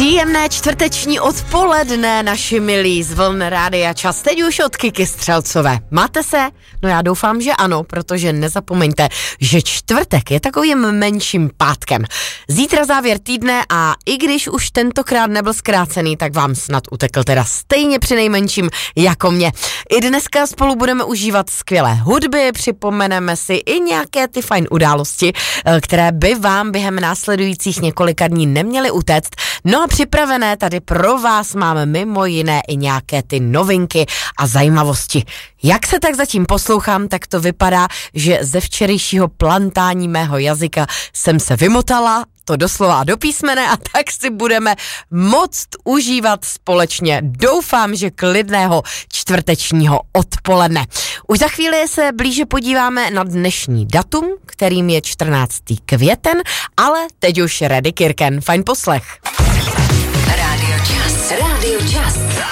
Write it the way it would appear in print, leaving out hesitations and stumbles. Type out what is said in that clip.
Příjemné čtvrteční odpoledne, naši milí z vln Rádia Čas. Teď už od Kiky Střelcové. Máte se? No já doufám, že ano, protože nezapomeňte, že čtvrtek je takovým menším pátkem. Zítra závěr týdne a i když už tentokrát nebyl zkrácený, tak vám snad utekl teda stejně přinejmenším jako mě. I dneska spolu budeme užívat skvělé hudby, připomeneme si i nějaké ty fajn události, které by vám během následujících několika dní neměly utéct. No a připravené tady pro vás máme mimo jiné i nějaké ty novinky a zajímavosti. Jak se tak zatím poslouchám, tak to vypadá, že ze včerejšího plantání mého jazyka jsem se vymotala, to doslova a do písmene, a tak si budeme moct užívat společně. Doufám, že klidného čtvrtečního odpoledne. Už za chvíli se blíže podíváme na dnešní datum, kterým je 14. květen, ale teď už Reddy Kirken. Fajn poslech. Rádio Čas.